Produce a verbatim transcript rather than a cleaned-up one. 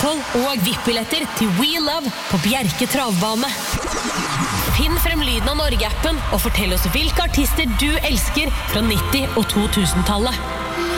Østfold og V I P-billetter til We Love på Bjerke Travbane. Finn frem lyden av Norge-appen og fortell oss hvilke artister du elsker fra nitti- og to tusen-tallet.